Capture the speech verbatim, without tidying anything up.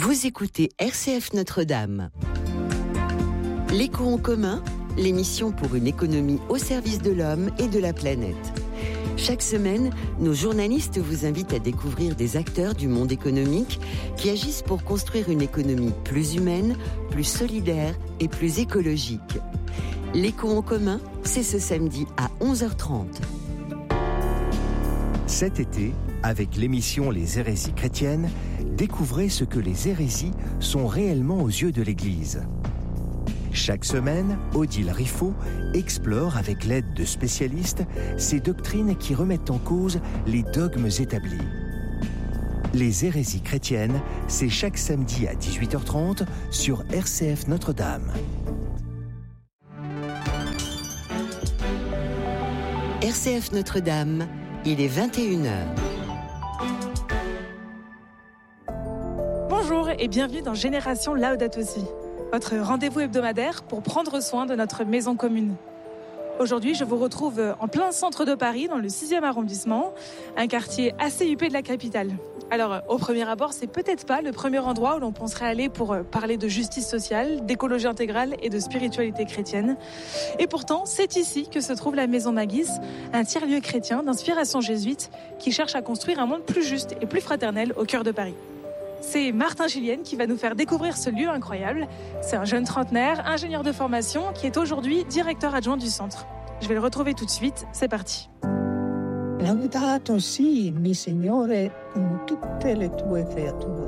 Vous écoutez R C F Notre-Dame. L'écho en commun, l'émission pour une économie au service de l'homme et de la planète. Chaque semaine, nos journalistes vous invitent à découvrir des acteurs du monde économique qui agissent pour construire une économie plus humaine, plus solidaire et plus écologique. L'écho en commun, c'est ce samedi à onze heures trente. Cet été, avec l'émission Les hérésies chrétiennes, découvrez ce que les hérésies sont réellement aux yeux de l'Église. Chaque semaine, Odile Riffaut explore avec l'aide de spécialistes ces doctrines qui remettent en cause les dogmes établis. Les hérésies chrétiennes, c'est chaque samedi à dix-huit heures trente sur R C F Notre-Dame. R C F Notre-Dame, il est vingt et une heures. Bonjour et bienvenue dans Génération Laudato Si, votre rendez-vous hebdomadaire pour prendre soin de notre maison commune. Aujourd'hui, je vous retrouve en plein centre de Paris, dans le sixième arrondissement, un quartier assez huppé de la capitale. Alors, au premier abord, c'est peut-être pas le premier endroit où l'on penserait aller pour parler de justice sociale, d'écologie intégrale et de spiritualité chrétienne. Et pourtant, c'est ici que se trouve la Maison Maguis, un tiers-lieu chrétien d'inspiration jésuite qui cherche à construire un monde plus juste et plus fraternel au cœur de Paris. C'est Martin Gillienne qui va nous faire découvrir ce lieu incroyable. C'est un jeune trentenaire, ingénieur de formation, qui est aujourd'hui directeur adjoint du centre. Je vais le retrouver tout de suite, c'est parti. Laudato si, mi Signore, con tutte le tue creature.